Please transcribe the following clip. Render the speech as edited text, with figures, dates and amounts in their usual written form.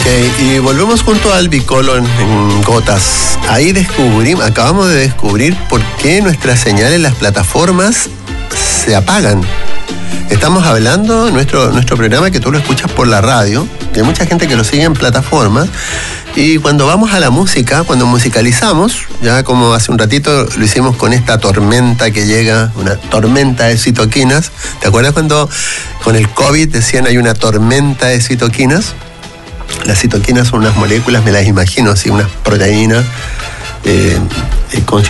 Y volvemos junto a Albicolo en Gotas. Ahí acabamos de descubrir por qué nuestras señales en las plataformas se apagan. Estamos hablando, nuestro programa, que tú lo escuchas por la radio, hay mucha gente que lo sigue en plataformas, y cuando vamos a la música, cuando musicalizamos, ya como hace un ratito lo hicimos con esta tormenta que llega, una tormenta de citoquinas. ¿Te acuerdas cuando con el COVID decían hay una tormenta de citoquinas? Las citoquinas son unas moléculas, me las imagino, así, unas proteínas